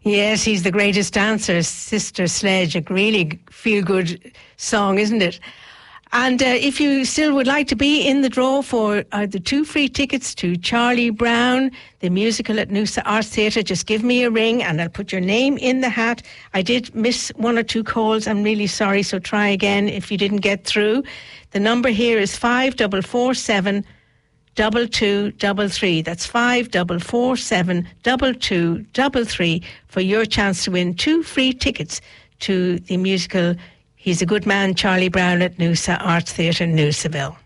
Yes, he's the greatest dancer, Sister Sledge. A really feel-good song, isn't it? And if you still would like to be in the draw for the 2 free tickets to Charlie Brown, the musical at Noosa Arts Theatre, just give me a ring and I'll put your name in the hat. I did miss 1 or 2 calls. I'm really sorry, so try again if you didn't get through. The number here is 5447 2233. That's 5447 2233 for your chance to win 2 free tickets to the musical He's a Good Man, Charlie Brown at Noosa Arts Theatre, Noosaville.